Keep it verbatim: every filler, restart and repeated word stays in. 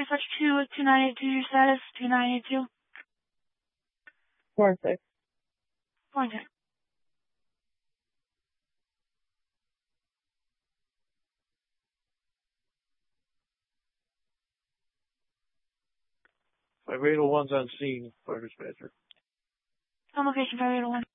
switch to two nine eight two, your status, two nine eight two. Four six. Four six. five eight oh one's on scene, fire dispatcher. On location, five eight oh one.